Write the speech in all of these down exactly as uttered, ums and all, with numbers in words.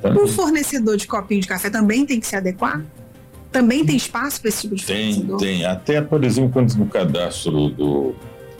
Exatamente. O fornecedor de copinho de café também tem que se adequar? Também tem espaço para esse tipo de Tem, fornecedor? tem. Até, por exemplo, quando no cadastro do,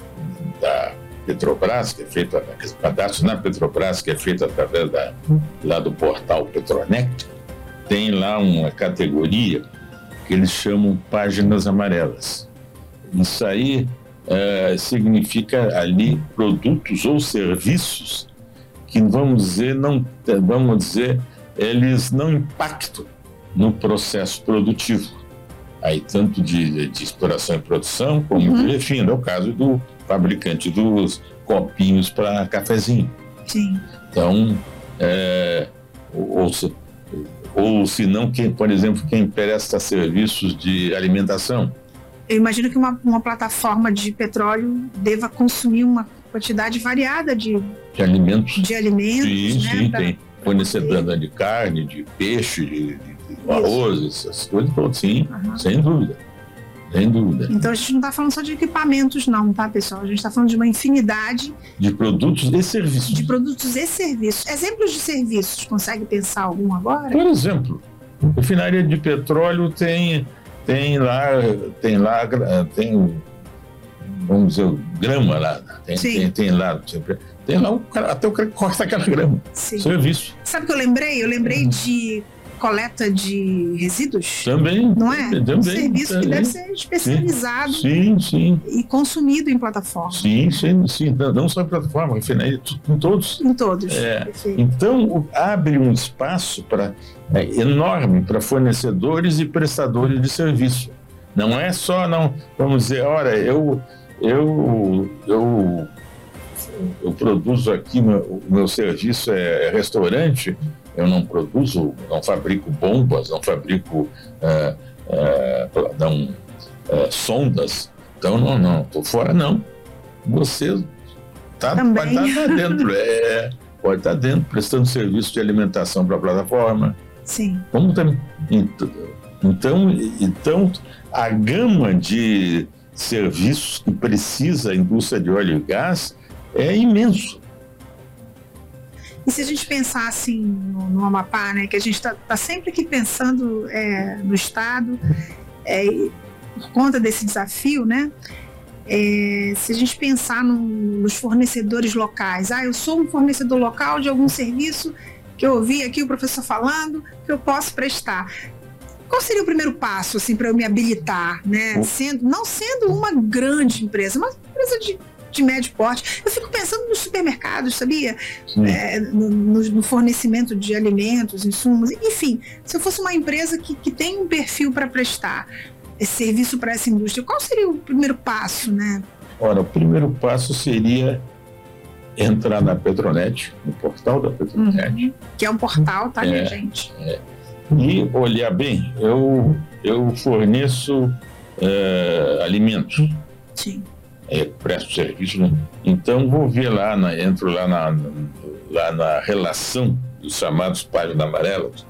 da Petrobras, que é feito, o cadastro na Petrobras, que é feito através da, lá do portal Petronet, tem lá uma categoria que eles chamam páginas amarelas. Isso aí é, significa ali produtos ou serviços que, vamos dizer, não, vamos dizer, eles não impactam no processo produtivo. Aí, tanto de, de exploração e produção, como uhum. de refino. É o caso do fabricante dos copinhos para cafezinho. Sim. Então, é, ou, ou, ou se não, quem, por exemplo, quem presta serviços de alimentação. Eu imagino que uma, uma plataforma de petróleo deva consumir uma quantidade variada de, de alimentos. De alimentos, sim, né, sim, pra, tem fornecedor de carne, de peixe, de, de, de arroz, essas coisas todas, sim, uhum. sem dúvida. Sem dúvida. Então a gente não está falando só de equipamentos, não, tá, pessoal? A gente está falando de uma infinidade de produtos e serviços. De produtos e serviços. Exemplos de serviços, consegue pensar algum agora? Por exemplo, refinaria de petróleo tem, tem lá, tem lá, tem, vamos dizer, grama lá. Tem, tem, tem lá, tem lá o cara, até o cara que corta aquela grama. Sim. Serviço. Sabe o que eu lembrei? Eu lembrei hum. de coleta de resíduos. Também. Não é? Também, um serviço também. que deve ser especializado. Sim, sim. E consumido em plataforma. Sim, sim, sim. Não só em plataforma, refinaria em todos. Em todos. É. Então, abre um espaço pra, é, enorme para fornecedores e prestadores de serviço. Não é só, não, vamos dizer, olha, eu, eu, eu, eu produzo aqui, o meu serviço é restaurante. Eu não produzo, não fabrico bombas, não fabrico é, é, não, é, sondas. Então, não, não, estou fora, não. Você tá, pode estar tá dentro, é, pode estar tá dentro, prestando serviço de alimentação para a plataforma. Sim. Como também. Então, então, a gama de serviços que precisa a indústria de óleo e gás é imenso. E se a gente pensar assim no, no Amapá, né, que a gente está tá sempre aqui pensando é, no Estado, é, por conta desse desafio, né, é, se a gente pensar no, nos fornecedores locais, ah, eu sou um fornecedor local de algum serviço que eu ouvi aqui o professor falando que eu posso prestar. Qual seria o primeiro passo assim, para eu me habilitar, né, sendo, não sendo uma grande empresa, mas uma empresa de de médio porte? Eu fico pensando nos supermercados, sabia? É, no, no fornecimento de alimentos, insumos, enfim, se eu fosse uma empresa que, que tem um perfil para prestar esse serviço para essa indústria, qual seria o primeiro passo, né? Ora, o primeiro passo seria entrar na Petronet, no portal da Petronet. Uhum. Que é um portal, tá, é, minha gente? É. E olhar bem, eu, eu forneço é, alimentos. Sim. É, presto serviço, né? Então vou ver lá, na, entro lá na, lá na relação dos chamados páginas amarelas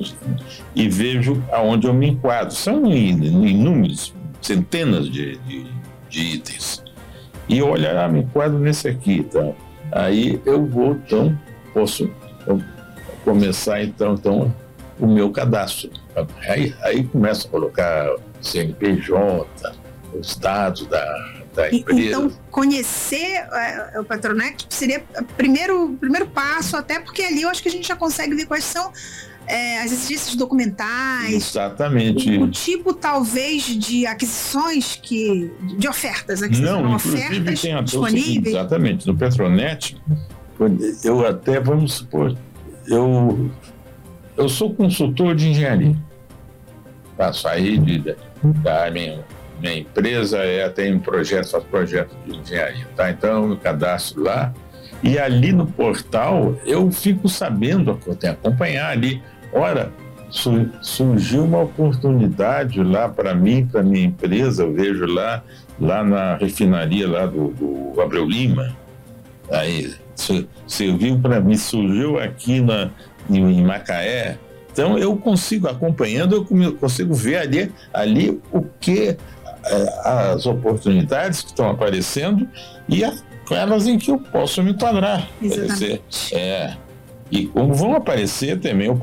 e vejo aonde eu me enquadro. São inúmeros, centenas de, de, de itens. E olhar, ah, me enquadro nesse aqui, então. Aí eu vou, então, posso então, começar então, então o meu cadastro. Aí, aí começo a colocar C N P J, os dados da da empresa. Então, conhecer uh, o Petronet seria o primeiro, primeiro passo, até porque ali eu acho que a gente já consegue ver quais são é, as exigências documentais. Exatamente. O, o tipo, talvez, de aquisições que... de ofertas. Não, ofertas inclusive tem disponíveis. Seguinte, exatamente. No Petronet, eu até, vamos supor, eu, eu sou consultor de engenharia. Passo aí de, de, da minha... Minha empresa é, tem um projeto, faz projeto de engenharia, tá? Então eu me cadastro lá e ali no portal eu fico sabendo, eu tenho que acompanhar ali. Ora, su, surgiu uma oportunidade lá para mim, para minha empresa, eu vejo lá, lá na refinaria lá do, do Abreu Lima, aí serviu para mim, surgiu aqui na, em, em Macaé. Então eu consigo, acompanhando, eu consigo ver ali, ali o que as oportunidades que estão aparecendo e aquelas em que eu posso me enquadrar. Exatamente. É, e como vão aparecer também